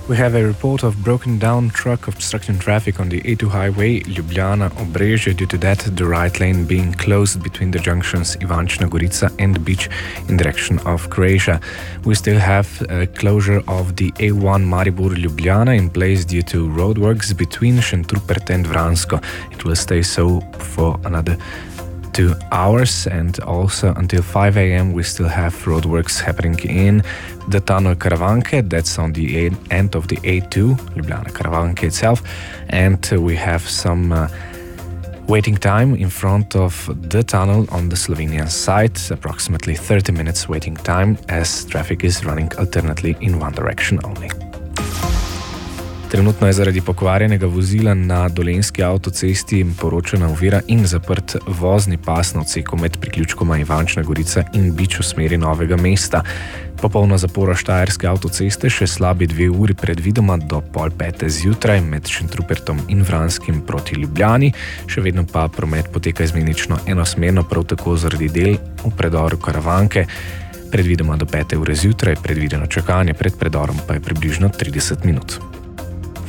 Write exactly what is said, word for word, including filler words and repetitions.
We have a report of broken down truck obstructing traffic on the A two highway Ljubljana-Obrežje. Due to that, the right lane being closed between the junctions Ivančna Gorica and the beach in direction of Croatia. We still have a closure of the A one Maribor-Ljubljana in place due to roadworks between Šentrupert and Vransko. It will stay so for another two hours, and also until five a.m. we still have roadworks happening in the tunnel Karavanke. That's on the end of the A two, Ljubljana Karavanke itself, and uh, we have some uh, waiting time in front of the tunnel on the Slovenian side, approximately thirty minutes waiting time as traffic is running alternately in one direction only. Trenutno je zaradi pokvarjenega vozila na Dolenjski avtocesti poročena ovira in zaprt vozni pas na odseku med priključkoma Ivančna Gorica in Bič v smeri Novega mesta. Popolna zapora Štajerske avtoceste še slabi dve uri predvidoma do pol pete zjutraj med Šentrupertom in Vranskim proti Ljubljani. Še vedno pa promet poteka izmenično enosmerno, prav tako zaradi del v predoru Karavanke. Predvidoma do pete ure zjutraj, predvideno čakanje pred predorom pa je približno trideset minut.